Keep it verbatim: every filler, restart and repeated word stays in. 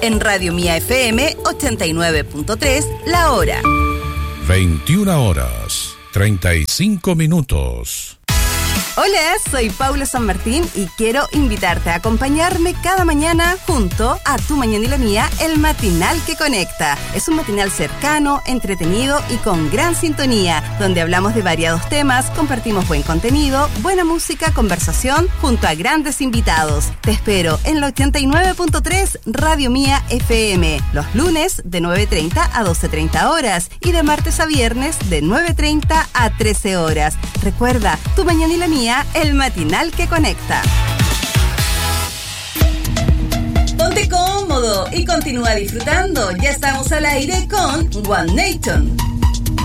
En Radio Mía F M ochenta y nueve punto tres, la hora. veintiuna horas, treinta y cinco minutos. Hola, soy Paula San Martín y quiero invitarte a acompañarme cada mañana junto a Tu Mañana y la Mía, el matinal que conecta. Es un matinal cercano, entretenido y con gran sintonía, donde hablamos de variados temas, compartimos buen contenido, buena música, conversación, junto a grandes invitados. Te espero en la ochenta y nueve punto tres Radio Mía F M, los lunes de nueve treinta a doce treinta horas y de martes a viernes de nueve treinta a trece horas. Recuerda, Tu Mañana y la Mía, el matinal que conecta. Ponte cómodo y continúa disfrutando. Ya estamos al aire con One Nation.